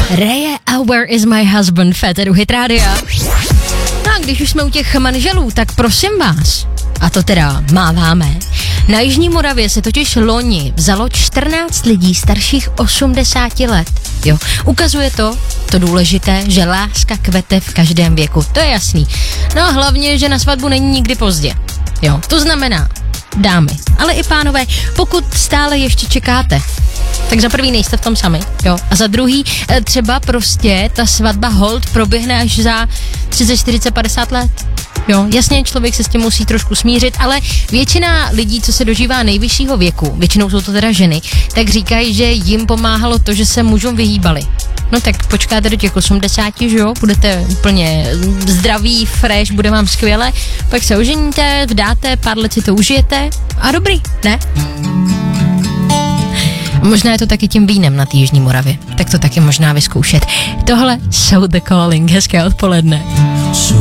Reje a Where is my husband, Féteru Hit Rádia. No a když už jsme u těch manželů, tak prosím vás, a to teda máváme, na Jižní Moravě se totiž loni vzalo 14 lidí starších 80 let. Jo, ukazuje to důležité, že láska kvete v každém věku, to je jasný. No a hlavně, že na svatbu není nikdy pozdě. Jo, to znamená, dámy, ale i pánové, pokud stále ještě čekáte, tak za prvý nejste v tom sami, jo, a za druhý třeba prostě ta svatba hold proběhne až za 30, 40, 50 let. Jo, jasně, člověk se s tím musí trošku smířit, ale většina lidí, co se dožívá nejvyššího věku, většinou jsou to teda ženy, tak říkají, že jim pomáhalo to, že se mužům vyhýbali. No tak počkáte do těch 80, že jo, budete úplně zdraví, fresh, bude vám skvěle, pak se oženíte, vdáte, pár let si to užijete a dobrý, ne? Možná je to taky tím vínem na té Jižní Moravě, tak to taky možná vyzkoušet. Tohle jsou The Calling, hezké odpoledne.